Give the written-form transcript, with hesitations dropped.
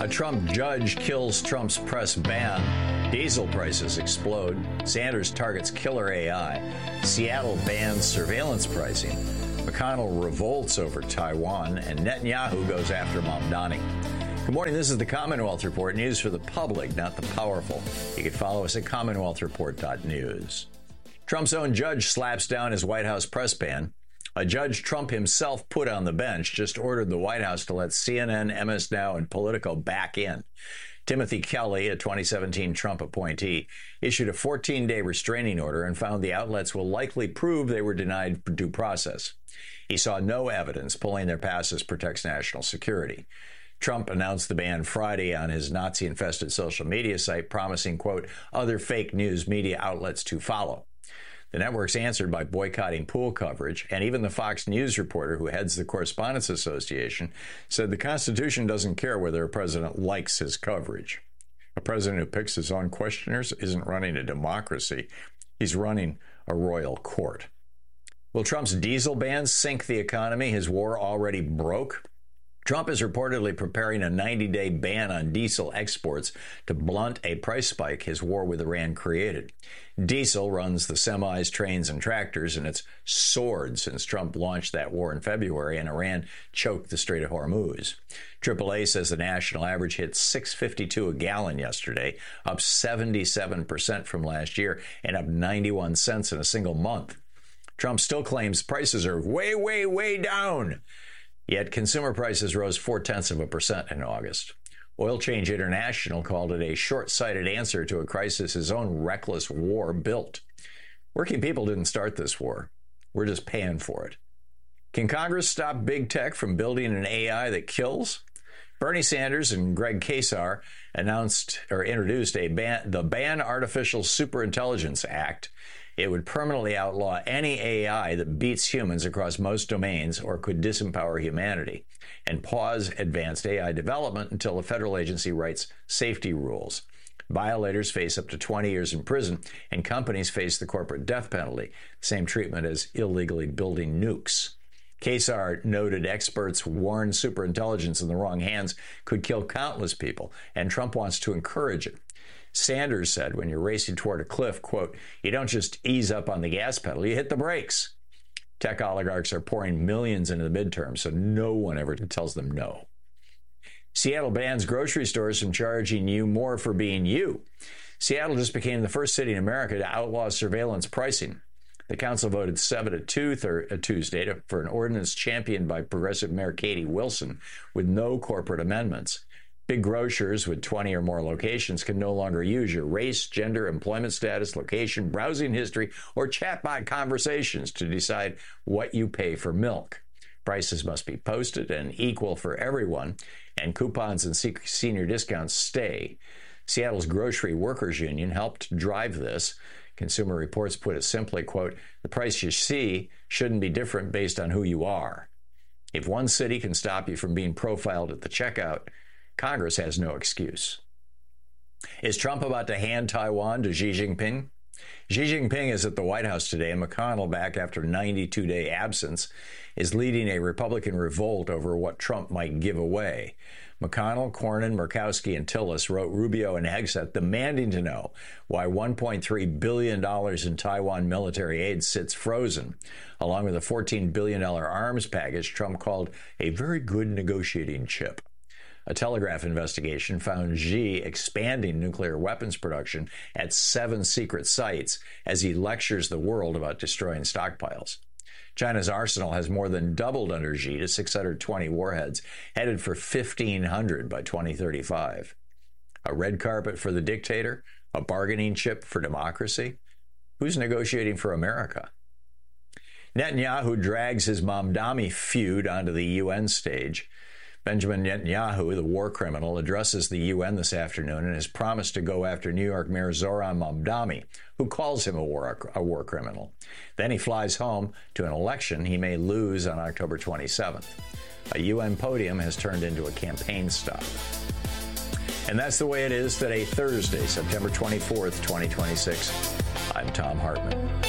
A Trump judge kills Trump's press ban. Diesel prices explode. Sanders targets killer AI. Seattle bans surveillance pricing. McConnell revolts over Taiwan. And Netanyahu goes after Mamdani. Good morning. This is the Commonwealth Report. News for the public, not the powerful. You can follow us at CommonwealthReport.news. Trump's own judge slaps down his White House press ban. A judge Trump himself put on the bench just ordered the White House to let CNN, MS Now, and Politico back in. Timothy Kelly, a 2017 Trump appointee, issued a 14-day restraining order and found the outlets will likely prove they were denied due process. He saw no evidence pulling their passes protects national security. Trump announced the ban Friday on his Nazi-infested social media site, promising, quote, other fake news media outlets to follow. The networks answered by boycotting pool coverage, and even the Fox News reporter who heads the Correspondents Association said the Constitution doesn't care whether a president likes his coverage. A president who picks his own questioners isn't running a democracy. He's running a royal court. Will Trump's diesel ban sink the economy his war already broke? Trump is reportedly preparing a 90-day ban on diesel exports to blunt a price spike his war with Iran created. Diesel runs the semis, trains, and tractors, and it's soared since Trump launched that war in February and Iran choked the Strait of Hormuz. AAA says the national average hit $6.52 a gallon yesterday, up 77% from last year and up 91 cents in a single month. Trump still claims prices are way, way, way down. Yet consumer prices rose 0.4% in August. Oil Change International called it a short-sighted answer to a crisis his own reckless war built. Working people didn't start this war. We're just paying for it. Can Congress stop big tech from building an AI that kills? Bernie Sanders and Greg Casar introduced the Ban Artificial Superintelligence Act. It would permanently outlaw any AI that beats humans across most domains or could disempower humanity, and pause advanced AI development until a federal agency writes safety rules. Violators face up to 20 years in prison, and companies face the corporate death penalty, same treatment as illegally building nukes. Casar noted experts warn superintelligence in the wrong hands could kill countless people, and Trump wants to encourage it. Sanders said when you're racing toward a cliff, quote, you don't just ease up on the gas pedal, you hit the brakes. Tech oligarchs are pouring millions into the midterm, so no one ever tells them no. Seattle bans grocery stores from charging you more for being you. Seattle just became the first city in America to outlaw surveillance pricing. The council voted 7-2 Tuesday for an ordinance championed by progressive Mayor Katie Wilson with no corporate amendments. Big grocers with 20 or more locations can no longer use your race, gender, employment status, location, browsing history, or chatbot conversations to decide what you pay for milk. Prices must be posted and equal for everyone, and coupons and senior discounts stay. Seattle's Grocery Workers Union helped drive this. Consumer Reports put it simply, quote, the price you see shouldn't be different based on who you are. If one city can stop you from being profiled at the checkout, Congress has no excuse. Is Trump about to hand Taiwan to Xi Jinping? Xi Jinping is at the White House today, and McConnell, back after a 92-day absence, is leading a Republican revolt over what Trump might give away. McConnell, Cornyn, Murkowski, and Tillis wrote Rubio and Hegseth demanding to know why $1.3 billion in Taiwan military aid sits frozen, along with a $14 billion arms package Trump called a very good negotiating chip. A Telegraph investigation found Xi expanding nuclear weapons production at 7 secret sites as he lectures the world about destroying stockpiles. China's arsenal has more than doubled under Xi to 620 warheads, headed for 1,500 by 2035. A red carpet for the dictator? A bargaining chip for democracy? Who's negotiating for America? Netanyahu drags his Mamdani feud onto the UN stage. Benjamin Netanyahu, the war criminal, addresses the UN this afternoon and has promised to go after New York Mayor Zohran Mamdani, who calls him a war criminal. Then he flies home to an election he may lose on October 27th. A UN podium has turned into a campaign stop. And that's the way it is today, Thursday, September 24th, 2026. I'm Thom Hartmann.